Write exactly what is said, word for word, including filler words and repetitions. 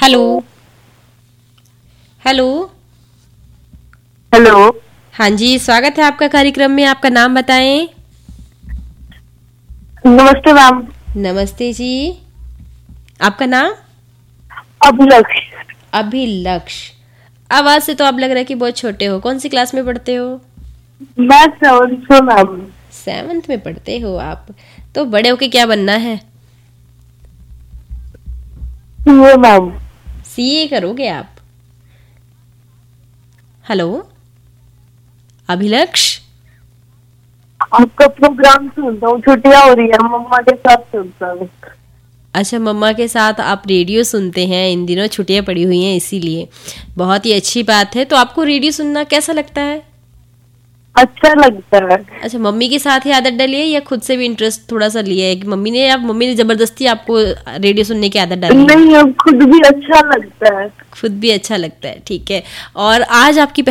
Hello hello hello. हाँ जी, स्वागत है आपका कार्यक्रम में। आपका नाम बताएं। नमस्ते मैम। नमस्ते जी। आपका नाम? अभिलक्ष। अभिलक्ष। आवाज से तो आप लग रहा है कि बहुत छोटे हो। कौन सी क्लास में पढ़ते हो? मैं सेवंथ में मैम। सेवन्थ में पढ़ते हो आप? तो बड़े होके क्या बनना है? CA ma'am. सीए करोगे आप? हेलो अभिलक्ष। आपका प्रोग्राम सुनता हूँ, छुट्टियाँ हो रही है, मम्मा के साथ सुनता हूँ। अच्छा, मम्मा के साथ आप रेडियो सुनते हैं। इन दिनों छुट्टियां पड़ी हुई हैं इसीलिए। बहुत ही अच्छी बात है। तो आपको रेडियो सुनना कैसा लगता है? अच्छा लगता है। अच्छा, मम्मी के साथ ही आदत डाली है या खुद से भी इंटरेस्ट थोड़ा सा लिया है कि मम्मी ने या मम्मी ने जबरदस्ती आपको रेडियो सुनने की आदत डाली है? नहीं, अब खुद भी अच्छा लगता है। खुद भी अच्छा लगता है, ठीक है। और आज आपकी